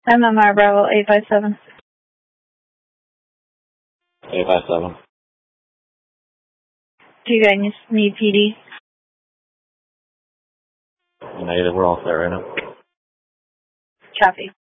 MMR Bravo 857. 857. Do you guys need PD? Negative, we're all set right now. Copy.